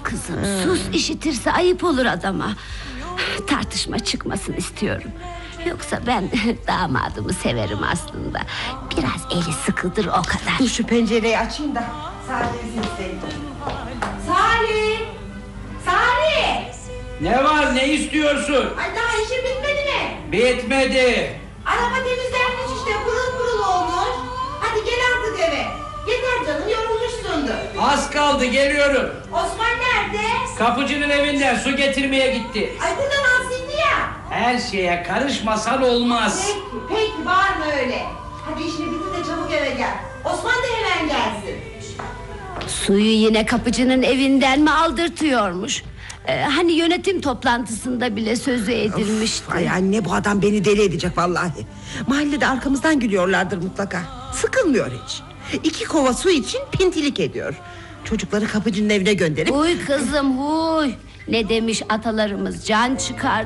kızım sus, işitirse ayıp olur adama. Tartışma çıkmasın istiyorum. Yoksa ben damadımı severim aslında. Biraz eli sıkıdır o kadar. Dur şu pencereyi açayım da Salih'i sesleneyim. Salih! Salih! Ne var, ne istiyorsun? Ay daha işin bitmedi mi? Bitmedi. Araba temizlenmiş işte, pırıl pırıl olmuş. Hadi gel artık eve. Yeter canım, yorulmuşsundur. Az kaldı, geliyorum. Osman nerede? Kapıcının evinden su getirmeye gitti. Ay buradan alsaydı ya. Her şeye karışmasan olmaz. Peki var mı öyle? Hadi işini bitir de çabuk eve gel. Osman da hemen gelsin. Suyu yine kapıcının evinden mi aldırtıyormuş? Hani yönetim toplantısında bile sözü edilmişti. Ay anne, bu adam beni deli edecek vallahi. Mahallede arkamızdan gülüyorlardır mutlaka. Sıkılmıyor hiç. 2 kova su için pintilik ediyor. Çocukları kapıcının evine gönderip... Huy kızım huy. Ne demiş atalarımız, can çıkar